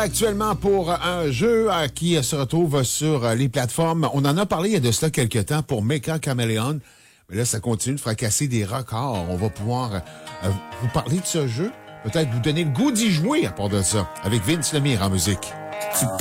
Actuellement pour un jeu qui se retrouve sur les plateformes. On en a parlé il y a de cela quelques temps pour Mecha Chameleon. Mais là, ça continue de fracasser des records. On va pouvoir vous parler de ce jeu. Peut-être vous donner le goût d'y jouer à part de ça. Avec Vince Lemire en musique.